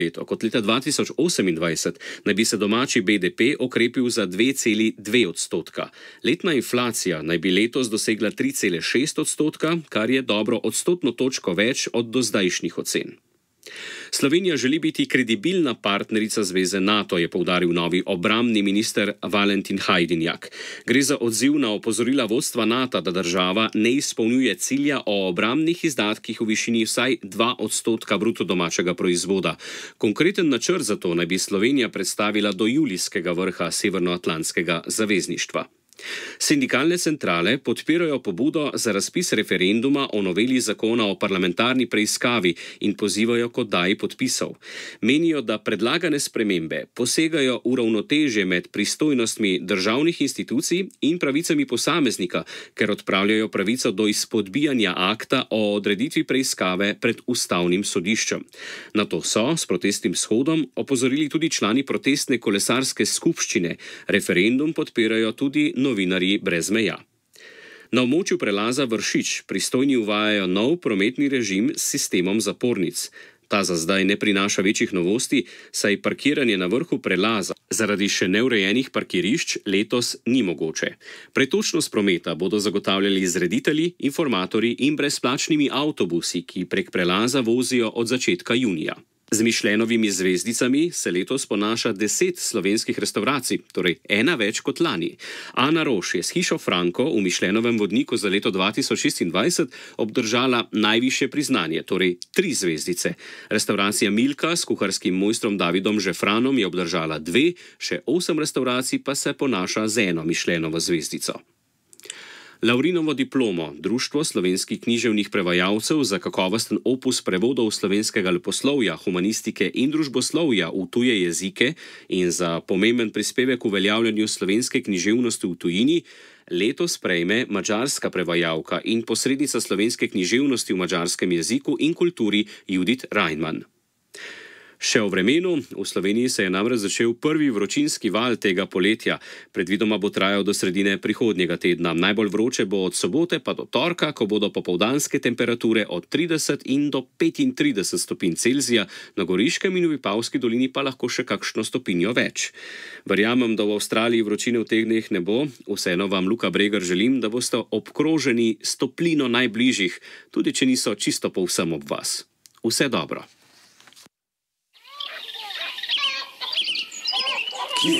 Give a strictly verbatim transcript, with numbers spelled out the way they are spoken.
leto. Kot leta dva tisoč osemindvajset naj bi se domači B D P okrepil za dve celi dve odstotka. Letna inflacija naj bi letos dosegla tri cele šest odstotka, kar je dobro odstotno točko več od dozdajšnjih ocen. Slovenija želi biti kredibilna partnerica zveze NATO, je poudaril novi obrambni minister Valentin Hajdinjak. Gre za odziv na opozorila vodstva NATO, da država ne izpolnjuje cilja o obrambnih izdatkih v višini vsaj dva odstotka bruto domačega proizvoda. Konkreten načrt za to naj bi Slovenija predstavila do julijskega vrha Severnoatlantskega zavezništva. Sindikalne centrale podpirajo pobudo za razpis referenduma o noveli zakona o parlamentarni preiskavi in pozivajo k oddaji podpisov. Menijo, da predlagane spremembe posegajo v ravnotežje med pristojnostmi državnih institucij in pravicami posameznika, ker odpravljajo pravico do izpodbijanja akta o odreditvi preiskave pred ustavnim sodiščem. Na to so s protestnim shodom opozorili tudi člani protestne kolesarske skupščine. Referendum podpirajo tudi novinarji brez meja. Na območju prelaza Vršič pristojni uvajajo nov prometni režim s sistemom zapornic. Ta za zdaj ne prinaša večjih novosti, saj parkiranje na vrhu prelaza zaradi še neurejenih parkirišč letos ni mogoče. Pretočnost prometa bodo zagotavljali izreditelji, informatorji in brezplačnimi avtobusi, ki prek prelaza vozijo od začetka junija. Z Michelinovimi zvezdicami se letos ponaša deset slovenskih restavracij, torej ena več kot lani. Ana Roš je s hišo Franko v Michelinovem vodniku za leto dva tisoč šestindvajset obdržala najvišje priznanje, torej tri zvezdice. Restauracija Milka s kuharskim mojstrom Davidom Žefranom je obdržala dve, še osem restavracij pa se ponaša z eno Michelinovo zvezdico. Lavrinovo diplomo Društvo slovenskih književnih prevajalcev za kakovosten opus prevodov slovenskega leposlovja, humanistike in družboslovja v tuje jezike in za pomemben prispevek k uveljavljanju slovenske književnosti v tujini letos prejme madžarska prevajalka in posrednica slovenske književnosti v madžarskem jeziku in kulturi Judith Reinmann. Še o vremenu. V Sloveniji se je namreč začel prvi vročinski val tega poletja. Predvidoma bo trajal do sredine prihodnjega tedna. Najbolj vroče bo od sobote pa do torka, ko bodo popoldanske temperature od trideset in do petintrideset stopinj Celzija, na Goriškem in v Vipavski dolini pa lahko še kakšno stopinjo več. Verjamem, da v Avstraliji vročine v teh dneh ne bo. Vseeno vam, Luka Bregar, želim, da boste obkroženi s toplino najbližjih, tudi če niso čisto povsem ob vas. Vse dobro.